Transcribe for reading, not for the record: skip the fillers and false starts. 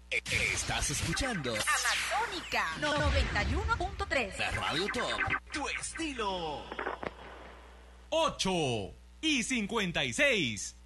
Estás escuchando Amazónica 91.3. la Radio Top, tu estilo. 8:56.